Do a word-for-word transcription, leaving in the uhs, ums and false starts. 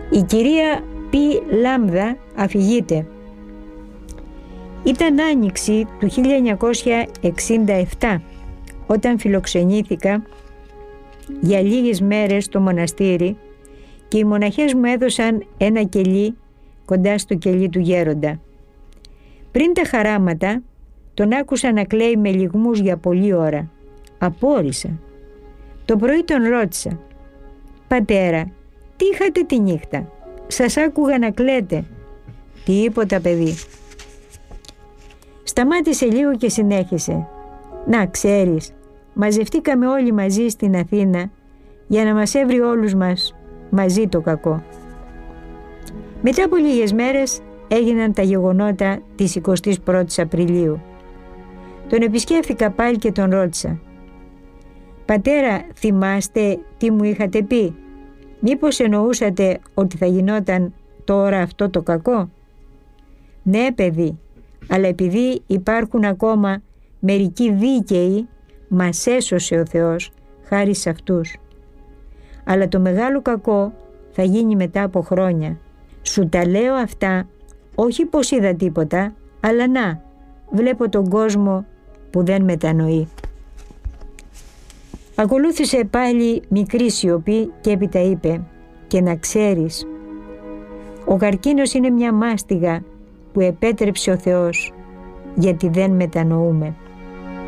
Η κυρία Πι Λάμδα αφηγείται: ήταν άνοιξη του χίλια εννιακόσια εξήντα επτά όταν φιλοξενήθηκα για λίγες μέρες στο μοναστήρι και οι μοναχές μου έδωσαν ένα κελί κοντά στο κελί του γέροντα. Πριν τα χαράματα τον άκουσα να κλαίει με λυγμούς για πολλή ώρα. Απόρρισα. Το πρωί τον ρώτησα: «Πατέρα, τι είχατε τη νύχτα? Σας άκουγα να κλαίτε». «Τίποτα, παιδί». Σταμάτησε λίγο και συνέχισε: «Να ξέρεις, μαζευτήκαμε όλοι μαζί στην Αθήνα για να μας έβρει όλους μας μαζί το κακό». Μετά από λίγες μέρες έγιναν τα γεγονότα της εικοστής πρώτης Απριλίου. Τον επισκέφθηκα πάλι και τον ρώτησα: «Πατέρα, θυμάστε τι μου είχατε πει? Μήπως εννοούσατε ότι θα γινόταν τώρα αυτό το κακό?» «Ναι, παιδί, αλλά επειδή υπάρχουν ακόμα μερικοί δίκαιοι, μας έσωσε ο Θεός χάρη σε αυτούς. Αλλά το μεγάλο κακό θα γίνει μετά από χρόνια. Σου τα λέω αυτά όχι πως είδα τίποτα, αλλά να, βλέπω τον κόσμο που δεν μετανοεί». Ακολούθησε πάλι μικρή σιωπή και έπειτα είπε: «Και να ξέρεις, ο καρκίνος είναι μια μάστιγα που επέτρεψε ο Θεός, γιατί δεν μετανοούμε».